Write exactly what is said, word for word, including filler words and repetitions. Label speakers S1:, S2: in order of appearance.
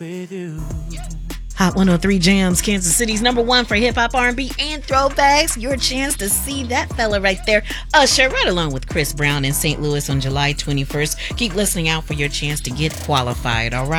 S1: with you.
S2: Hot one oh three Jams, Kansas City's number one for hip-hop, R and B, and throwbacks. Your chance to see that fella right there, Usher, right along with Chris Brown in Saint Louis on July twenty-first. Keep listening out for your chance to get qualified, all right?